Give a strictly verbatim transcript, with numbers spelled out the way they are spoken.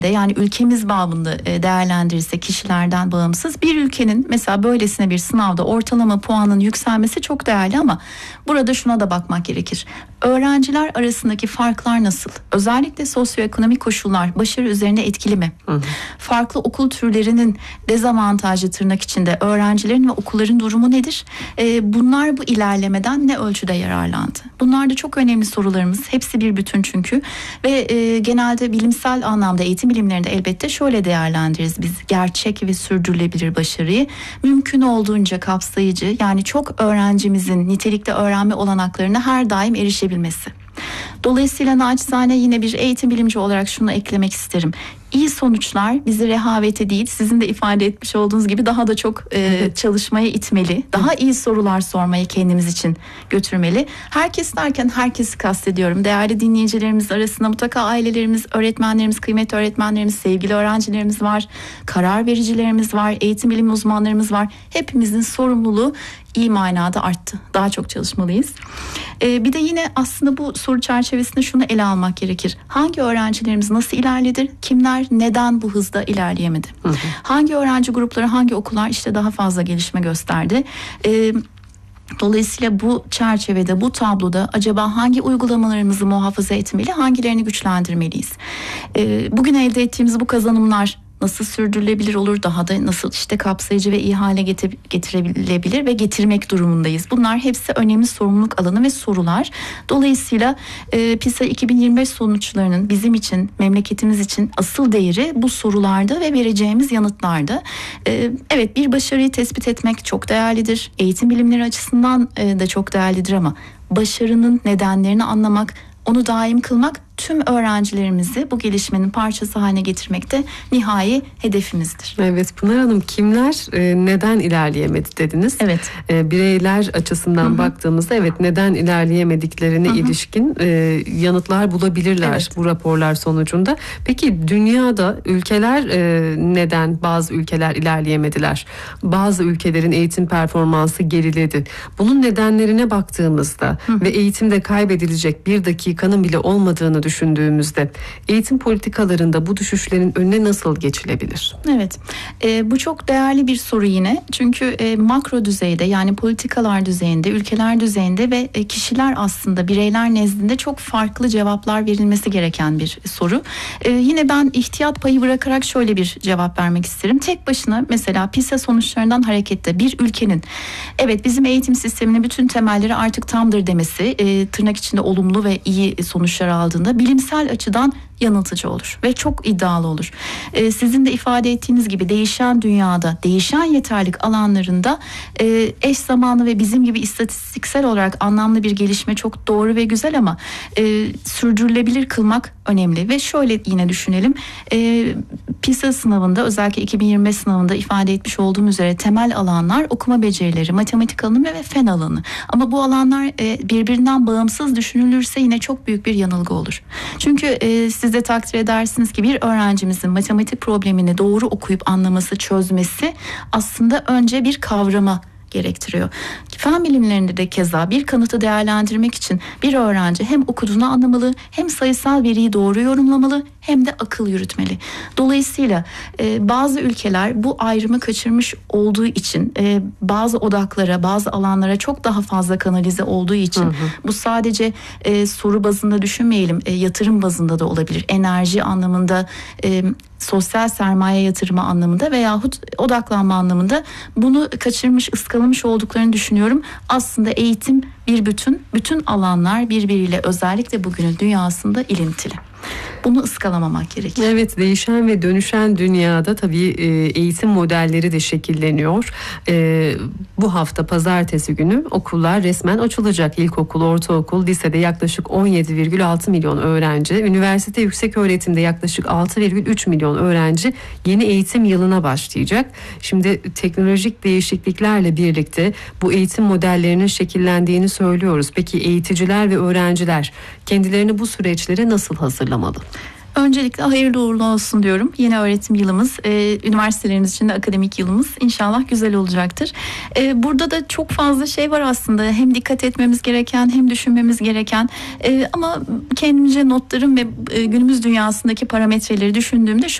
yani ülkemiz babında değerlendirirse kişilerden bağımsız bir ülkenin mesela böylesine bir sınavda ortalama puanın yükselmesi çok değerli ama burada şuna da bakmak gerekir. Öğrenciler arasındaki farklar nasıl? Özellikle sosyoekonomik koşullar başarı üzerine etkili mi? Hı hı. Farklı okul türlerinin dezavantajlı tırnak içinde öğrencilerin ve okulların durumu nedir? Ee, bunlar bu ilerlemeden ne ölçüde yararlandı? Bunlar da çok önemli sorularımız. Hepsi bir bütün çünkü ve e, genelde bilimsel anlamda eğitim bilimlerinde elbette şöyle değerlendiririz biz gerçek ve sürdürülebilir başarıyı. Mümkün olduğunca kapsayıcı, yani çok öğrencimizin nitelikli öğrenme olanaklarına her daim erişebilmesi. Dolayısıyla naçizane yine bir eğitim bilimci olarak şunu eklemek isterim. İyi sonuçlar bizi rehavete değil, sizin de ifade etmiş olduğunuz gibi daha da çok e, çalışmaya itmeli. Daha iyi sorular sormayı kendimiz için götürmeli. Herkes derken herkesi kastediyorum. Değerli dinleyicilerimiz arasında mutlaka ailelerimiz, öğretmenlerimiz, kıymetli öğretmenlerimiz, sevgili öğrencilerimiz var. Karar vericilerimiz var, eğitim bilimi uzmanlarımız var. Hepimizin sorumluluğu iyi manada arttı. Daha çok çalışmalıyız. Ee, bir de yine aslında bu soru çerçevesinde şunu ele almak gerekir. Hangi öğrencilerimiz nasıl ilerledi? Kimler neden bu hızda ilerleyemedi? Hı hı. Hangi öğrenci grupları, hangi okullar işte daha fazla gelişme gösterdi? Ee, Dolayısıyla bu çerçevede, bu tabloda acaba hangi uygulamalarımızı muhafaza etmeli, hangilerini güçlendirmeliyiz? Ee, bugün elde ettiğimiz bu kazanımlar nasıl sürdürülebilir olur, daha da nasıl işte kapsayıcı ve iyi hale getir- getirebilebilir ve getirmek durumundayız. Bunlar hepsi önemli sorumluluk alanı ve sorular. Dolayısıyla e, PISA iki bin yirmi beş sonuçlarının bizim için, memleketimiz için asıl değeri bu sorularda ve vereceğimiz yanıtlarda. E, evet, bir başarıyı tespit etmek çok değerlidir. Eğitim bilimleri açısından e, de çok değerlidir ama başarının nedenlerini anlamak, onu daim kılmak tüm öğrencilerimizi bu gelişmenin parçası haline getirmek de nihai hedefimizdir. Evet Pınar Hanım, kimler e, neden ilerleyemedi dediniz? Evet. E, bireyler açısından Hı-hı. baktığımızda evet neden ilerleyemediklerine Hı-hı. ilişkin e, yanıtlar bulabilirler evet. bu raporlar sonucunda. Peki dünyada ülkeler e, neden bazı ülkeler ilerleyemediler? Bazı ülkelerin eğitim performansı geriledi. Bunun nedenlerine baktığımızda Hı-hı. ve eğitimde kaybedilecek bir dakikanın bile olmadığını düşünüyoruz. düşündüğümüzde eğitim politikalarında bu düşüşlerin önüne nasıl geçilebilir? Evet, e, bu çok değerli bir soru yine. Çünkü e, makro düzeyde, yani politikalar düzeyinde, ülkeler düzeyinde ve e, kişiler aslında bireyler nezdinde çok farklı cevaplar verilmesi gereken bir soru. E, yine ben ihtiyat payı bırakarak şöyle bir cevap vermek isterim. Tek başına mesela PISA sonuçlarından hareketle bir ülkenin evet bizim eğitim sisteminin bütün temelleri artık tamdır demesi, e, tırnak içinde olumlu ve iyi sonuçlar aldığında bilimsel açıdan yanıltıcı olur ve çok iddialı olur. Ee, sizin de ifade ettiğiniz gibi değişen dünyada, değişen yeterlik alanlarında e, eş zamanlı ve bizim gibi istatistiksel olarak anlamlı bir gelişme çok doğru ve güzel ama e, sürdürülebilir kılmak önemli. Ve şöyle yine düşünelim. E, PISA sınavında, özellikle iki bin yirmi beş sınavında ifade etmiş olduğum üzere temel alanlar okuma becerileri, matematik alanı ve fen alanı. Ama bu alanlar e, birbirinden bağımsız düşünülürse yine çok büyük bir yanılgı olur. Çünkü e, siz de takdir edersiniz ki bir öğrencimizin matematik problemini doğru okuyup anlaması, çözmesi aslında önce bir kavrama gerektiriyor. Fen bilimlerinde de keza bir kanıtı değerlendirmek için bir öğrenci hem okuduğunu anlamalı, hem sayısal veriyi doğru yorumlamalı, hem de akıl yürütmeli. Dolayısıyla e, bazı ülkeler bu ayrımı kaçırmış olduğu için, e, bazı odaklara, bazı alanlara çok daha fazla kanalize olduğu için, hı hı. bu sadece e, soru bazında düşünmeyelim, e, yatırım bazında da olabilir. Enerji anlamında, e, sosyal sermaye yatırımı anlamında veyahut odaklanma anlamında bunu kaçırmış, ıskalamış olduklarını düşünüyorum. Aslında eğitim bir bütün, bütün alanlar birbiriyle özellikle bugünün dünyasında ilintili. Bunu ıskalamamak gerekir. Evet, değişen ve dönüşen dünyada tabii eğitim modelleri de şekilleniyor. Bu hafta pazartesi günü okullar resmen açılacak. İlkokul, ortaokul, lisede yaklaşık on yedi virgül altı milyon öğrenci, üniversite yükseköğretimde yaklaşık altı virgül üç milyon öğrenci yeni eğitim yılına başlayacak. Şimdi teknolojik değişikliklerle birlikte bu eğitim modellerinin şekillendiğini söylüyoruz. Peki eğiticiler ve öğrenciler kendilerini bu süreçlere nasıl hazırlamalı? Öncelikle hayırlı uğurlu olsun diyorum. Yeni öğretim yılımız, e, üniversitelerimiz için de akademik yılımız inşallah güzel olacaktır. E, burada da çok fazla şey var aslında. Hem dikkat etmemiz gereken hem düşünmemiz gereken. E, ama kendimce notlarım ve e, günümüz dünyasındaki parametreleri düşündüğümde şu